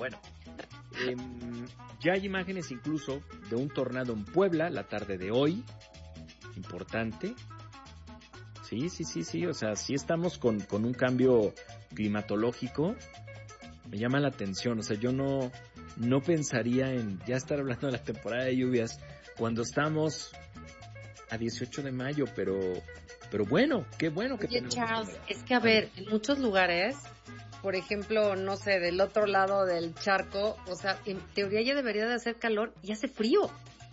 Bueno, ya hay imágenes incluso de un tornado en Puebla la tarde de hoy. Importante. Sí. O sea, sí estamos con un cambio climatológico. Me llama la atención. O sea, yo no pensaría en ya estar hablando de la temporada de lluvias cuando estamos a 18 de mayo, pero bueno, qué bueno que tenemos. Charles, es que a ver, en muchos lugares, por ejemplo, no sé, del otro lado del charco, o sea, en teoría ya debería de hacer calor y hace frío.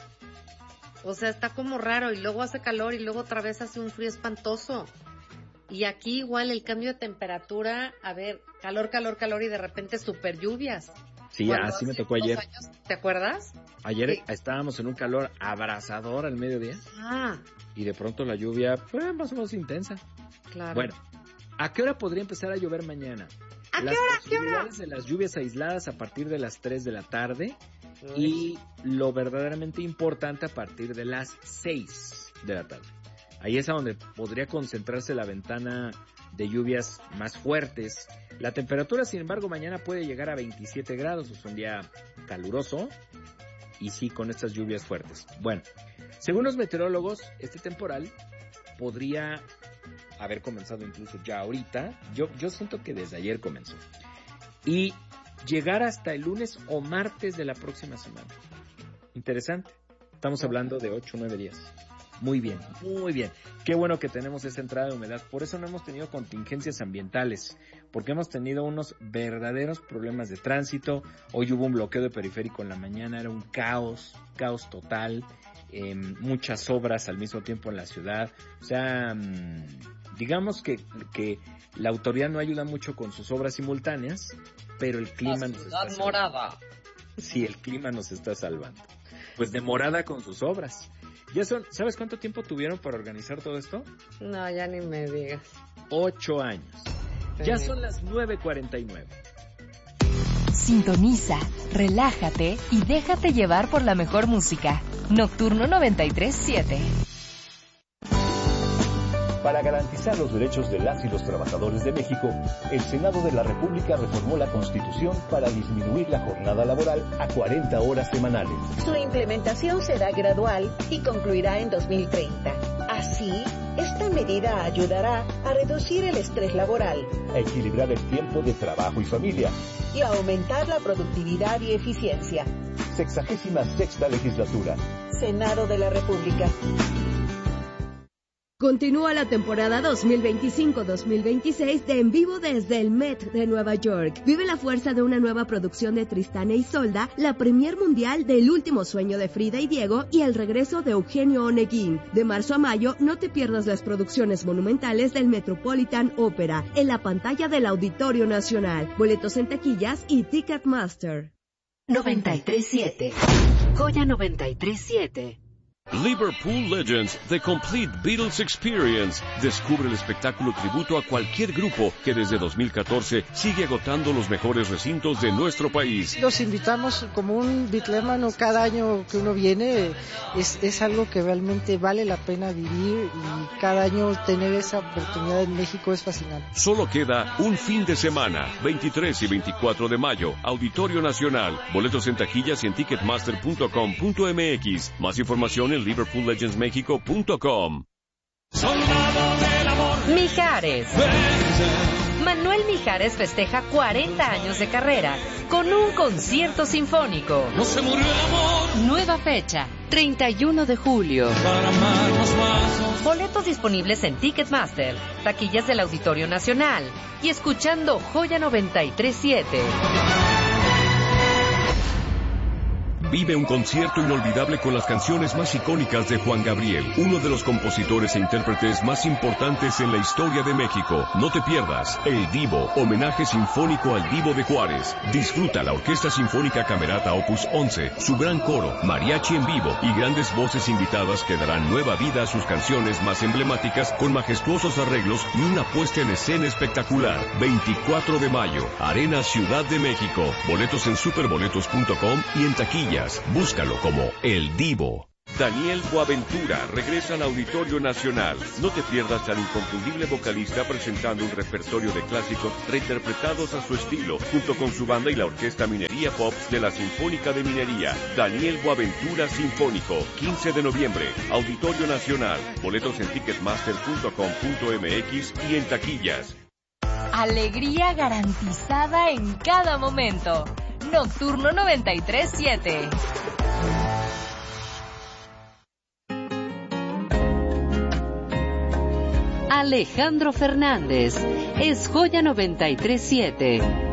O sea, está como raro y luego hace calor y luego otra vez hace un frío espantoso. Y aquí igual el cambio de temperatura, a ver, calor y de repente super lluvias. Sí, así me tocó ayer. Años, ¿te acuerdas? Ayer estábamos en un calor abrasador al mediodía. Y de pronto la lluvia fue más o menos intensa. Claro. Bueno, ¿a qué hora podría empezar a llover mañana? ¿A las qué hora? posibilidades de las lluvias aisladas a partir de las 3 de la tarde y lo verdaderamente importante a partir de las 6 de la tarde. Ahí es a donde podría concentrarse la ventana de lluvias más fuertes. La temperatura, sin embargo, mañana puede llegar a 27 grados, es un día caluroso y sí, con estas lluvias fuertes. Bueno, según los meteorólogos, este temporal podría haber comenzado incluso ya ahorita. Yo siento que desde ayer comenzó. Y llegar hasta el lunes o martes de la próxima semana. Interesante. Estamos hablando de 8 o 9 días. Muy bien. Qué bueno que tenemos esa entrada de humedad. Por eso no hemos tenido contingencias ambientales, porque hemos tenido unos verdaderos problemas de tránsito. Hoy hubo un bloqueo de periférico en la mañana, era un caos total. Muchas obras al mismo tiempo en la ciudad. O sea, digamos que la autoridad no ayuda mucho con sus obras simultáneas, pero el clima nos está salvando. Morada. Sí, el clima nos está salvando. Pues de morada con sus obras. ¿Sabes cuánto tiempo tuvieron para organizar todo esto? No, ya ni me digas. 8 años. Sí. Ya son las 9:49. Sintoniza, relájate y déjate llevar por la mejor música. Nocturno 93.7. Para garantizar los derechos de las y los trabajadores de México, el Senado de la República reformó la Constitución para disminuir la jornada laboral a 40 horas semanales. Su implementación será gradual y concluirá en 2030. Así, esta medida ayudará a reducir el estrés laboral, a equilibrar el tiempo de trabajo y familia y a aumentar la productividad y eficiencia. 66ª legislatura. Senado de la República. Continúa la temporada 2025-2026 de En Vivo desde el Met de Nueva York. Vive la fuerza de una nueva producción de Tristán e Isolda, la premier mundial del Último Sueño de Frida y Diego y el regreso de Eugenio Oneguín. De marzo a mayo, no te pierdas las producciones monumentales del Metropolitan Opera en la pantalla del Auditorio Nacional. Boletos en taquillas y Ticketmaster. 93.7. Joya 93.7. Liverpool Legends, The Complete Beatles Experience. Descubre el espectáculo tributo a cualquier grupo que desde 2014 sigue agotando los mejores recintos de nuestro país. Los invitamos como un bitlémano cada año que uno viene. Es algo que realmente vale la pena vivir y cada año tener esa oportunidad en México es fascinante. Solo queda un fin de semana, 23 y 24 de mayo, Auditorio Nacional. Boletos en taquillas y en ticketmaster.com.mx. Más información en liverpoollegendsmexico.com. Mijares. Manuel Mijares festeja 40 años de carrera con un concierto sinfónico. No se murió el amor. Nueva fecha, 31 de julio. Para amarnos más. Boletos disponibles en Ticketmaster, taquillas del Auditorio Nacional y escuchando Joya 93.7. Vive un concierto inolvidable con las canciones más icónicas de Juan Gabriel, uno de los compositores e intérpretes más importantes en la historia de México. No te pierdas El Divo, homenaje sinfónico al Divo de Juárez. Disfruta la Orquesta Sinfónica Camerata Opus 11, su gran coro, mariachi en vivo y grandes voces invitadas que darán nueva vida a sus canciones más emblemáticas con majestuosos arreglos y una puesta en escena espectacular. 24 de mayo, Arena Ciudad de México. Boletos en superboletos.com y en taquilla. Búscalo como El Divo. Daniel Boaventura regresa al Auditorio Nacional. No te pierdas al inconfundible vocalista presentando un repertorio de clásicos reinterpretados a su estilo, junto con su banda y la Orquesta Minería Pop de la Sinfónica de Minería. Daniel Boaventura Sinfónico, 15 de noviembre, Auditorio Nacional. Boletos en ticketmaster.com.mx y en taquillas. Alegría garantizada en cada momento. Nocturno 93.7. Alejandro Fernández es Joya 93.7.